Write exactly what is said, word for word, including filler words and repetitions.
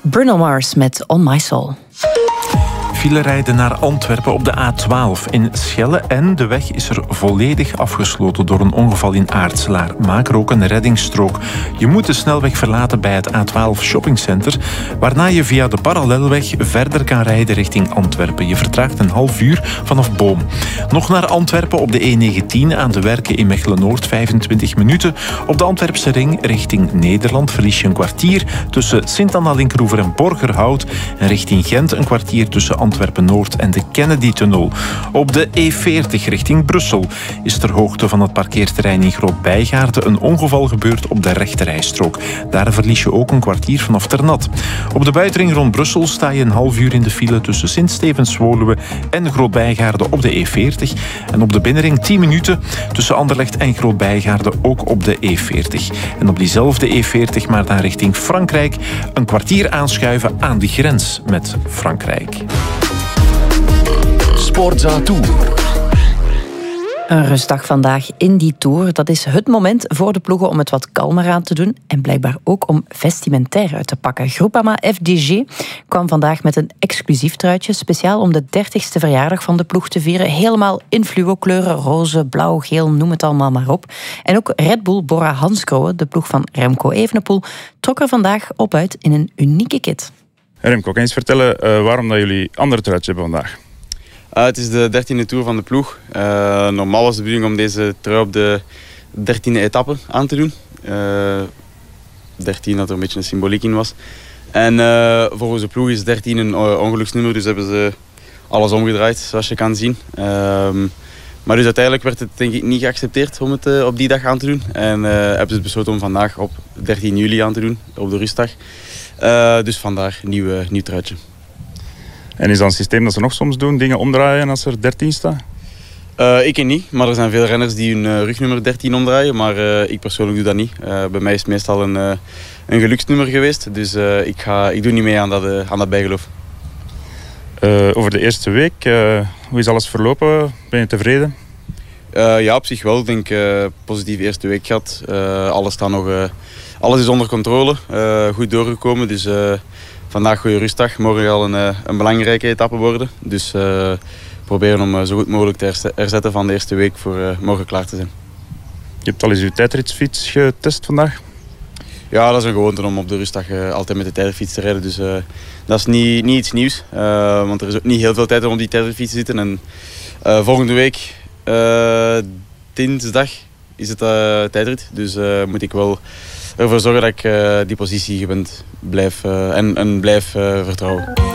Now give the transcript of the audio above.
Bruno Mars met On My Soul. File rijden naar Antwerpen op de A twaalf in Schelle en de weg is er volledig afgesloten door een ongeval in Aartselaar. Maak er ook een reddingsstrook. Je moet de snelweg verlaten bij het A twaalf shoppingcenter, waarna je via de parallelweg verder kan rijden richting Antwerpen. Je vertraagt een half uur vanaf Boom. Nog naar Antwerpen op de E negentien aan de Werken in Mechelen-Noord, vijfentwintig minuten. Op de Antwerpse ring richting Nederland verlies je een kwartier tussen Sint-Anna-Linkroever en Borgerhout en richting Gent een kwartier tussen Antwerpen-Noord en de Kennedy-tunnel. Op de E veertig richting Brussel is ter hoogte van het parkeerterrein in Groot-Bijgaarde een ongeval gebeurd op de rechterrijstrook. Daar verlies je ook een kwartier vanaf Ternat. Op de buitenring rond Brussel sta je een half uur in de file tussen Sint-Stevens-Woluwe en Groot-Bijgaarde op de E veertig. En op de binnenring tien minuten tussen Anderlecht en Groot-Bijgaarde ook op de E veertig. En op diezelfde E veertig, maar dan richting Frankrijk, een kwartier aanschuiven aan de grens met Frankrijk. Sportza Tour. Een rustdag vandaag in die Tour. Dat is het moment voor de ploegen om het wat kalmer aan te doen en blijkbaar ook om vestimentair uit te pakken. Groupama F D G kwam vandaag met een exclusief truitje, speciaal om de dertigste verjaardag van de ploeg te vieren. Helemaal in fluokleuren, roze, blauw, geel, noem het allemaal maar op. En ook Red Bull Bora Hansgrohe, de ploeg van Remco Evenepoel, trok er vandaag op uit in een unieke kit. Remco, kan je eens vertellen uh, waarom dat jullie andere truitje hebben vandaag? Uh, het is de dertiende Tour van de ploeg. Uh, normaal was de bedoeling om deze trui op de dertiende etappe aan te doen. Uh, dertien dat er een beetje een symboliek in was. En uh, volgens de ploeg is dertien een uh, ongeluksnummer, dus hebben ze alles omgedraaid, zoals je kan zien. Uh, maar dus uiteindelijk werd het denk ik niet geaccepteerd om het uh, op die dag aan te doen. En uh, hebben ze besloten om vandaag op dertien juli aan te doen, op de rustdag. Uh, dus vandaar een nieuw, nieuw truitje. En is dat een systeem dat ze nog soms doen, dingen omdraaien als er dertien staat? Uh, ik niet, maar er zijn veel renners die hun uh, rugnummer dertien omdraaien. Maar uh, ik persoonlijk doe dat niet. Uh, bij mij is het meestal een, uh, een geluksnummer geweest. Dus uh, ik, ga, ik doe niet mee aan dat, uh, aan dat bijgeloof. Uh, over de eerste week, uh, hoe is alles verlopen? Ben je tevreden? Uh, ja, op zich wel. Ik denk uh, positieve eerste week gehad. Uh, alles, staat nog, uh, alles is onder controle. Uh, goed doorgekomen. Dus uh, vandaag goede rustdag. Morgen zal een, uh, een belangrijke etappe worden. Dus uh, proberen om uh, zo goed mogelijk te herzetten van de eerste week voor uh, morgen klaar te zijn. Je hebt al eens je tijdritsfiets getest vandaag? Ja, dat is een gewoonte om op de rustdag uh, altijd met de tijdritfiets te rijden. Dus uh, dat is niet, niet iets nieuws. Uh, want er is ook niet heel veel tijd om op die tijdritfiets te zitten. En uh, volgende week, uh, dinsdag, is het uh, tijdrit. Dus uh, moet ik wel ervoor zorgen dat ik uh, die positie gewend blijf uh, en, en blijf uh, vertrouwen.